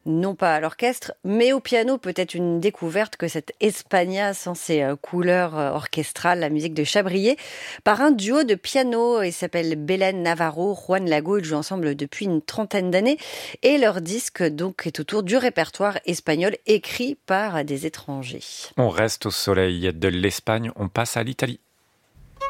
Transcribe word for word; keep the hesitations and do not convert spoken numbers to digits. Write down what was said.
non pas à l'orchestre, mais au piano. Peut-être une découverte que cette España sans ses euh, couleurs euh, orchestrales, la musique de Chabrier, par un duo de piano. Il s'appelle Belén Navarro, Juan Lago. Ils jouent ensemble depuis une trentaine d'années et leur disque donc est autour du répertoire espagnol écrit par des étrangers. On reste au soleil de l'Espagne, on passe à l'Italie.